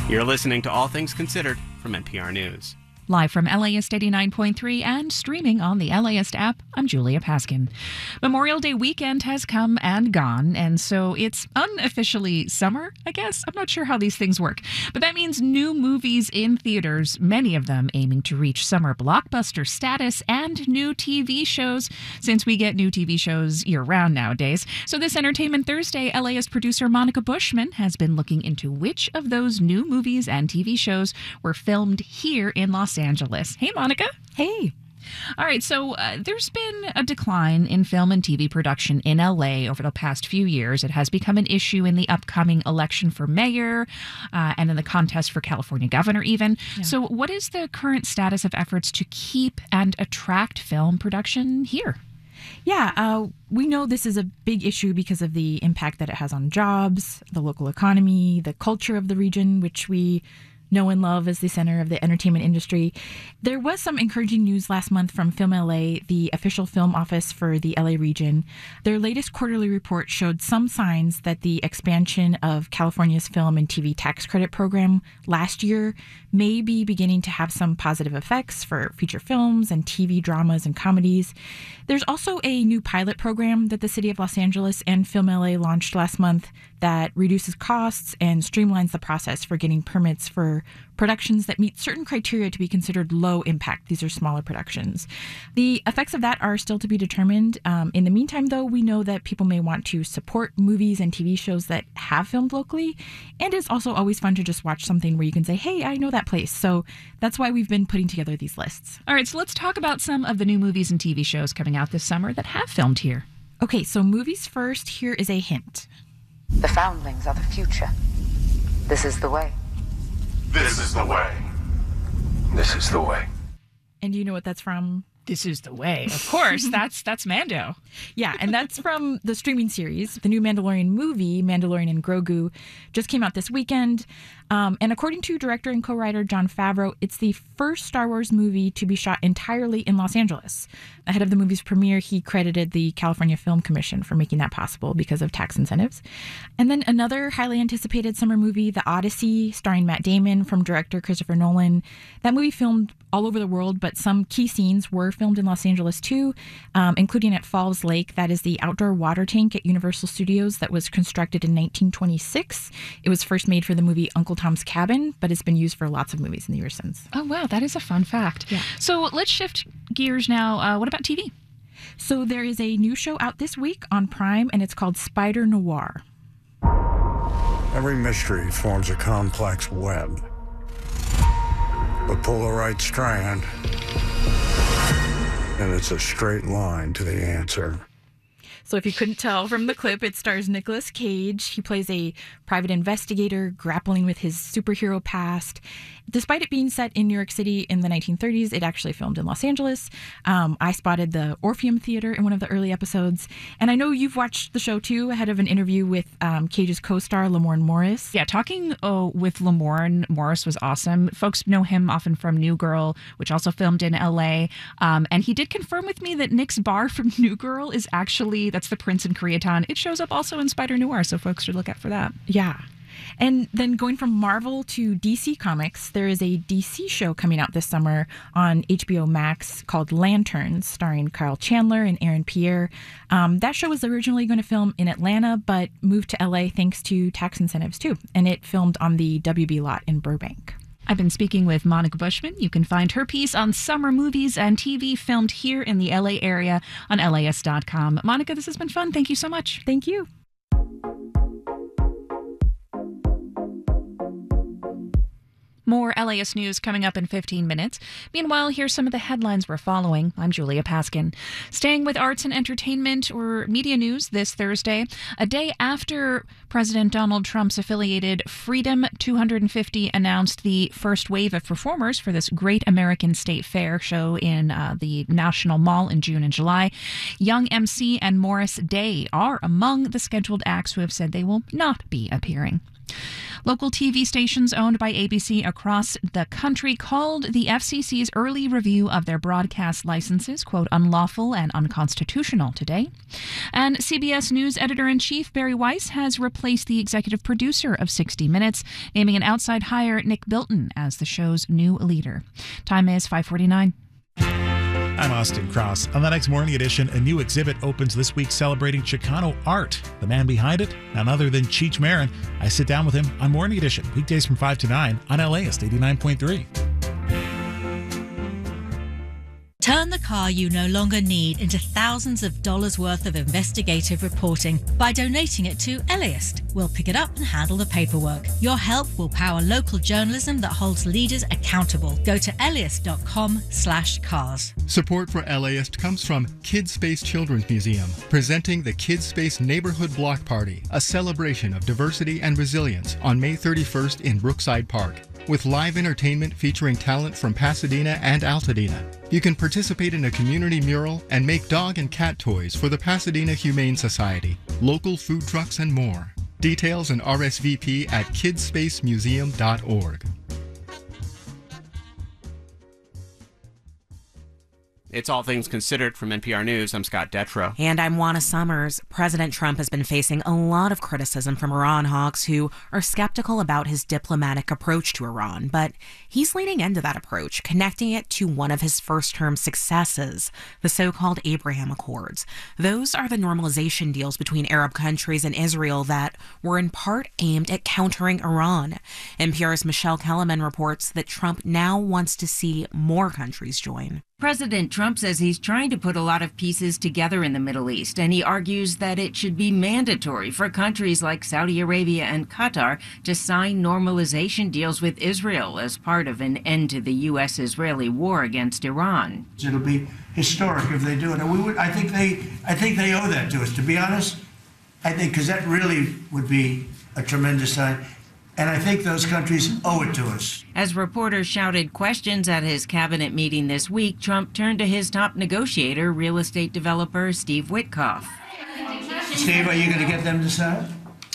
You're listening to All Things Considered from NPR News. Live from LAist 89.3 and streaming on the LAist app, I'm Julia Paskin. Memorial Day weekend has come and gone, and so it's unofficially summer, I guess. I'm not sure how these things work. But that means new movies in theaters, many of them aiming to reach summer blockbuster status, and new TV shows, since we get new TV shows year-round nowadays. So this Entertainment Thursday, LAist producer Monica Bushman has been looking into which of those new movies and TV shows were filmed here in Los Angeles. Hey, Monica. Hey. All right, so there's been a decline in film and TV production in LA over the past few years. It has become an issue in the upcoming election for mayor and in the contest for California governor even. Yeah. So what is the current status of efforts to keep and attract film production here? Yeah, we know this is a big issue because of the impact that it has on jobs, the local economy, the culture of the region, which we know and love as the center of the entertainment industry. There was some encouraging news last month from Film LA, the official film office for the LA region. Their latest quarterly report showed some signs that the expansion of California's film and TV tax credit program last year may be beginning to have some positive effects for feature films and TV dramas and comedies. There's also a new pilot program that the city of Los Angeles and Film LA launched last month that reduces costs and streamlines the process for getting permits for productions that meet certain criteria to be considered low impact. These are smaller productions. The effects of that are still to be determined. In the meantime, though, we know that people may want to support movies and TV shows that have filmed locally. And it's also always fun to just watch something where you can say, hey, I know that place. So that's why we've been putting together these lists. All right, so let's talk about some of the new movies and TV shows coming out this summer that have filmed here. Okay, so movies first. Here is a hint. The foundlings are the future. This is the way. This is the way. This is the way. And do you know what that's from? This is the way. Of course, that's Mando. Yeah, and that's from the streaming series. The new Mandalorian movie, Mandalorian and Grogu, just came out this weekend. And according to director and co-writer Jon Favreau, it's the first Star Wars movie to be shot entirely in Los Angeles. Ahead of the movie's premiere, he credited the California Film Commission for making that possible because of tax incentives. And then another highly anticipated summer movie, The Odyssey, starring Matt Damon, from director Christopher Nolan. That movie filmed all over the world, but some key scenes were filmed in Los Angeles too, including at Falls Lake. That is the outdoor water tank at Universal Studios that was constructed in 1926. It was first made for the movie Uncle Tom's Cabin, but it's been used for lots of movies in the years since. Oh, wow. That is a fun fact. Yeah. So let's shift gears now. What about TV? So there is a new show out this week on Prime, and it's called Spider Noir. Every mystery forms a complex web. But pull the right strand, and it's a straight line to the answer. So if you couldn't tell from the clip, it stars Nicolas Cage. He plays a private investigator grappling with his superhero past. Despite it being set in New York City in the 1930s, it actually filmed in Los Angeles. I spotted the Orpheum Theater in one of the early episodes. And I know you've watched the show, too, ahead of an interview with Cage's co-star, Lamorne Morris. Yeah, talking with Lamorne Morris was awesome. Folks know him often from New Girl, which also filmed in L.A. And he did confirm with me that Nick's bar from New Girl is actually, that's the Prince in Koreatown. It shows up also in Spider Noir, so folks should look out for that. Yeah. And then going from Marvel to DC Comics, there is a DC show coming out this summer on HBO Max called Lanterns, starring Kyle Chandler and Aaron Pierre. That show was originally going to film in Atlanta, but moved to LA thanks to tax incentives, too. And it filmed on the WB lot in Burbank. I've been speaking with Monica Bushman. You can find her piece on summer movies and TV filmed here in the LA area on LAist.com. Monica, this has been fun. Thank you so much. Thank you. More LAist news coming up in 15 minutes. Meanwhile, here's some of the headlines we're following. I'm Julia Paskin. Staying with arts and entertainment or media news this Thursday, a day after President Donald Trump's affiliated Freedom 250 announced the first wave of performers for this Great American State Fair show in the National Mall in June and July. Young MC and Morris Day are among the scheduled acts who have said they will not be appearing. Local TV stations owned by ABC across the country called the FCC's early review of their broadcast licenses, quote, unlawful and unconstitutional today. And CBS News editor-in-chief Barry Weiss has replaced the executive producer of 60 Minutes, naming an outside hire, Nick Bilton, as the show's new leader. Time is 5:49. I'm Austin Cross. On the next Morning Edition, a new exhibit opens this week celebrating Chicano art. The man behind it, none other than Cheech Marin. I sit down with him on Morning Edition, weekdays from 5 to 9 on LAist 89.3. Turn the car you no longer need into thousands of dollars worth of investigative reporting by donating it to LAist. We'll pick it up and handle the paperwork. Your help will power local journalism that holds leaders accountable. Go to LAist.com/cars. Support for LAist comes from Kids Space Children's Museum, presenting the Kids Space Neighborhood Block Party, a celebration of diversity and resilience on May 31st in Brookside Park. With live entertainment featuring talent from Pasadena and Altadena. You can participate in a community mural and make dog and cat toys for the Pasadena Humane Society, local food trucks, and more. Details and RSVP at kidspacemuseum.org. It's All Things Considered from NPR News. I'm Scott Detrow. And I'm Juana Summers. President Trump has been facing a lot of criticism from Iran hawks who are skeptical about his diplomatic approach to Iran. But he's leaning into that approach, connecting it to one of his first-term successes, the so-called Abraham Accords. Those are the normalization deals between Arab countries and Israel that were in part aimed at countering Iran. NPR's Michelle Kellerman reports that Trump now wants to see more countries join. President Trump says he's trying to put a lot of pieces together in the Middle East, and he argues that it should be mandatory for countries like Saudi Arabia and Qatar to sign normalization deals with Israel as part of an end to the U.S.-Israeli war against Iran. It'll be historic if they do it, and I think they owe that to us. To be honest, I think because that really would be a tremendous sign. And I think those countries owe it to us. As reporters shouted questions at his cabinet meeting this week, Trump turned to his top negotiator, real estate developer Steve Witkoff. Steve, are you going to get them to sign?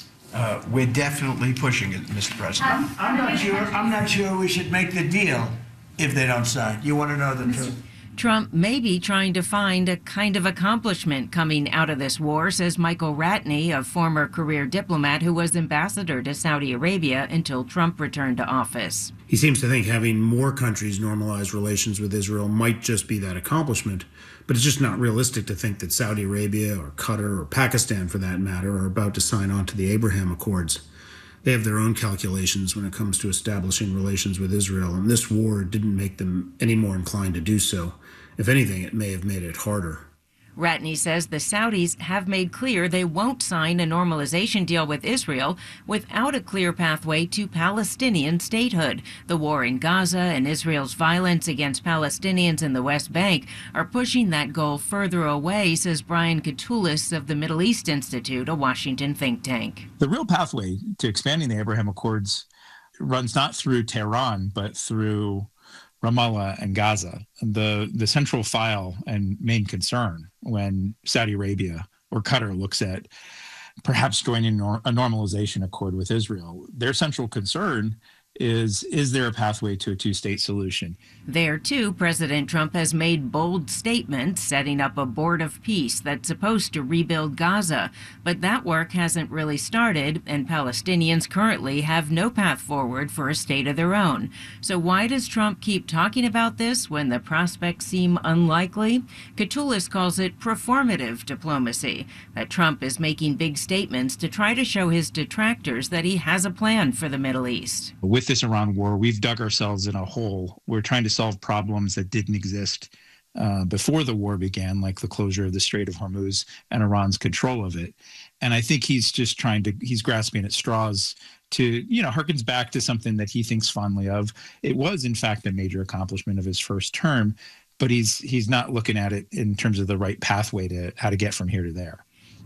We're definitely pushing it, Mr. President. I'm not sure we should make the deal if they don't sign. You want to know the truth? Trump may be trying to find a kind of accomplishment coming out of this war, says Michael Ratney, a former career diplomat who was ambassador to Saudi Arabia until Trump returned to office. He seems to think having more countries normalize relations with Israel might just be that accomplishment, but it's just not realistic to think that Saudi Arabia or Qatar or Pakistan, for that matter, are about to sign on to the Abraham Accords. They have their own calculations when it comes to establishing relations with Israel, and this war didn't make them any more inclined to do so. If anything, it may have made it harder. Ratney says the Saudis have made clear they won't sign a normalization deal with Israel without a clear pathway to Palestinian statehood. The war in Gaza and Israel's violence against Palestinians in the West Bank are pushing that goal further away, says Brian Katulis of the Middle East Institute, a Washington think tank. The real pathway to expanding the Abraham Accords runs not through Tehran, but through Ramallah and Gaza. The central file and main concern when Saudi Arabia or Qatar looks at perhaps joining a normalization accord with Israel, their central concern is there a pathway to a two-state solution? There, too, President Trump has made bold statements setting up a board of peace that's supposed to rebuild Gaza. But that work hasn't really started, and Palestinians currently have no path forward for a state of their own. So why does Trump keep talking about this when the prospects seem unlikely? Katulis calls it performative diplomacy, that Trump is making big statements to try to show his detractors that he has a plan for the Middle East. With this Iran war, we've dug ourselves in a hole. We're trying to solve problems that didn't exist before the war began, like the closure of the Strait of Hormuz and Iran's control of it. And I think he's just he's grasping at straws to, harkens back to something that he thinks fondly of. It was, in fact, a major accomplishment of his first term, but he's not looking at it in terms of the right pathway to how to get from here to there.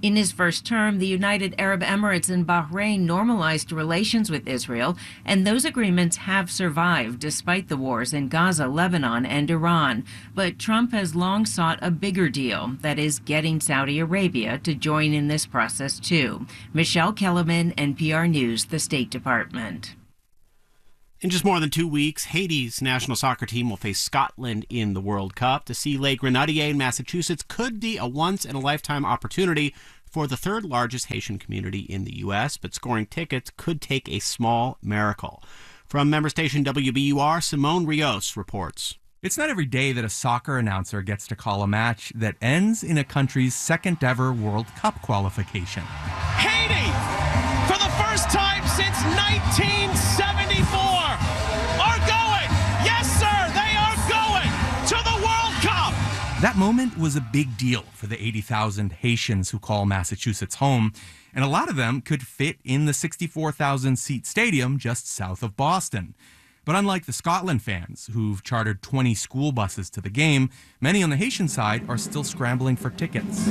In his first term, the United Arab Emirates and Bahrain normalized relations with Israel, and those agreements have survived despite the wars in Gaza, Lebanon, and Iran. But Trump has long sought a bigger deal, that is, getting Saudi Arabia to join in this process too. Michelle Kellerman, NPR News, the State Department. In just more than 2 weeks, Haiti's national soccer team will face Scotland in the World Cup. To see Les Grenadiers in Massachusetts could be a once-in-a-lifetime opportunity for the third largest Haitian community in the U.S., but scoring tickets could take a small miracle. From member station WBUR, Simone Rios reports. It's not every day that a soccer announcer gets to call a match that ends in a country's second-ever World Cup qualification. Haiti, for the first time since 1974, are going. Yes, sir, they are going to the World Cup. That moment was a big deal for the 80,000 Haitians who call Massachusetts home, and a lot of them could fit in the 64,000-seat stadium just south of Boston. But unlike the Scotland fans, who've chartered 20 school buses to the game, many on the Haitian side are still scrambling for tickets.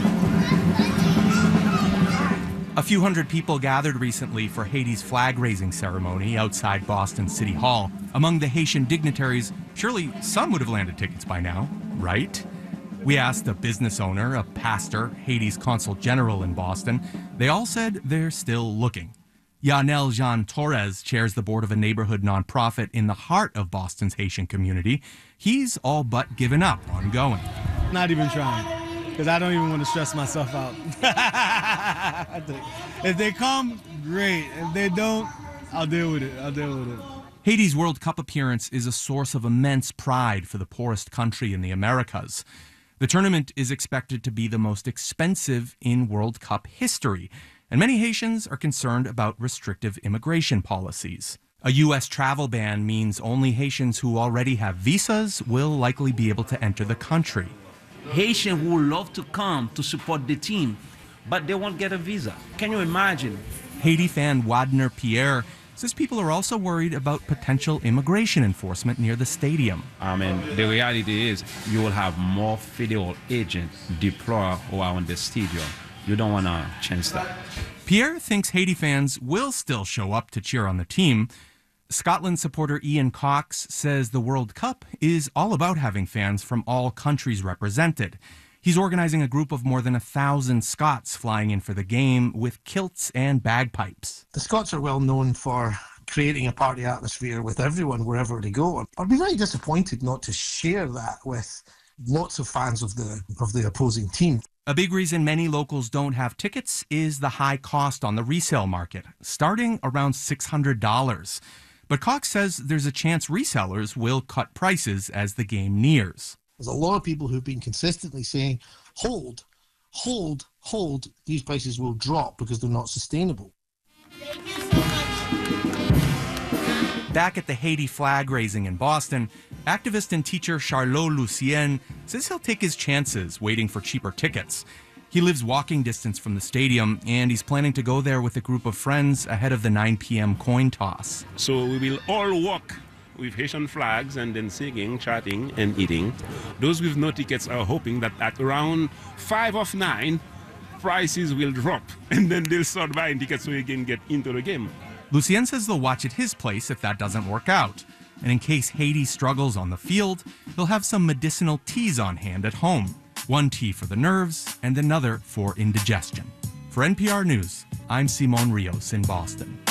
A few hundred people gathered recently for Haiti's flag-raising ceremony outside Boston City Hall. Among the Haitian dignitaries, surely some would have landed tickets by now, right? We asked a business owner, a pastor, Haiti's consul general in Boston. They all said they're still looking. Yanel Jean Torres chairs the board of a neighborhood nonprofit in the heart of Boston's Haitian community. He's all but given up on going. Not even trying, because I don't even want to stress myself out. If they come, great. If they don't, I'll deal with it. Haiti's World Cup appearance is a source of immense pride for the poorest country in the Americas. The tournament is expected to be the most expensive in World Cup history, and many Haitians are concerned about restrictive immigration policies. A U.S. travel ban means only Haitians who already have visas will likely be able to enter the country. Haitians would love to come to support the team, but they won't get a visa. Can you imagine? Haiti fan Wadner Pierre says people are also worried about potential immigration enforcement near the stadium. The reality is you will have more federal agents deployed around the stadium. You don't want to change that. Pierre thinks Haiti fans will still show up to cheer on the team. Scotland supporter Ian Cox says the World Cup is all about having fans from all countries represented. He's organizing a group of more than 1,000 Scots flying in for the game with kilts and bagpipes. The Scots are well known for creating a party atmosphere with everyone wherever they go. I'd be very disappointed not to share that with lots of fans of the opposing team. A big reason many locals don't have tickets is the high cost on the resale market, starting around $600. But Cox says there's a chance resellers will cut prices as the game nears. There's a lot of people who've been consistently saying, hold, these prices will drop because they're not sustainable. Back at the Haiti flag raising in Boston, activist and teacher Charlot Lucien says he'll take his chances waiting for cheaper tickets. He lives walking distance from the stadium, and he's planning to go there with a group of friends ahead of the 9 p.m. coin toss. So we will all walk with Haitian flags and then singing, chatting, and eating. Those with no tickets are hoping that at around 5 of 9, prices will drop, and then they'll start buying tickets so you can get into the game. Lucien says they'll watch at his place if that doesn't work out. And in case Haiti struggles on the field, he'll have some medicinal teas on hand at home. One tea for the nerves and another for indigestion. For NPR News, I'm Simone Rios in Boston.